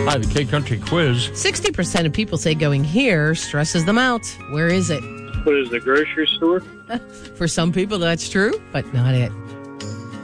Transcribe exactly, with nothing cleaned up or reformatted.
Hi, the K-Country Quiz. sixty percent of people say going here stresses them out. Where is it? What is the grocery store? For some people, that's true, but not it.